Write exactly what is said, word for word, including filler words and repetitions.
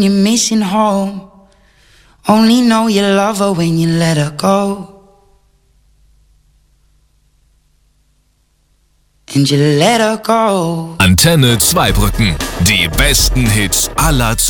You're missing home. Only know you love her when you let her go. And you let her go. Antenne Zweibrücken. Die besten Hits aller Zeiten.